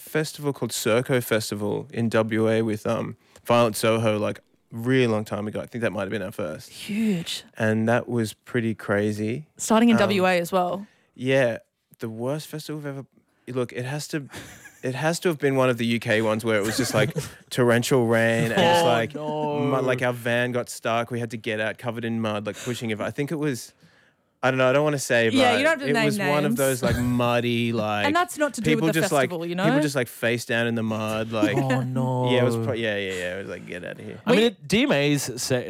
festival called Circo Festival in WA with Violent Soho, like really long time ago. I think that might have been our first. Huge. And that was pretty crazy. Starting in WA as well. Yeah, the worst festival we've ever. Look, it has to have been one of the UK ones where it was just like torrential rain and just like mud, like our van got stuck. We had to get out covered in mud, like pushing it. I think it was. I don't know. I don't want to say, but Yeah, you don't have to it name was one of names. those like muddy, like, And that's not to do people with the just festival, like you know? people just like face down in the mud, like Oh no. yeah, it was yeah. It was like get out of here. I mean, DMA's